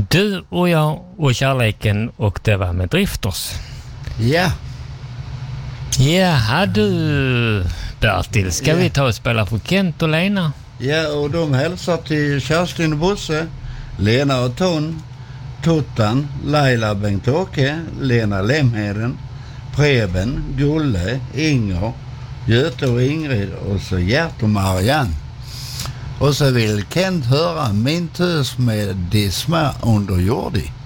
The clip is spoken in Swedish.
Du och jag och kärleken, och det var med Drifters. Ja. Ja, du Bertil, ska vi ta och spela för Kent och Lena? Ja, och de hälsar till Kerstin och Bosse, Lena och Ton, Tuttan, Laila, Bengt-Åke, Lena Lemheden, Preben, Gulle, Inger, Göte och Ingrid och så Gert och Marianne. Och så vill Kent höra Min tös med Disma under jordi.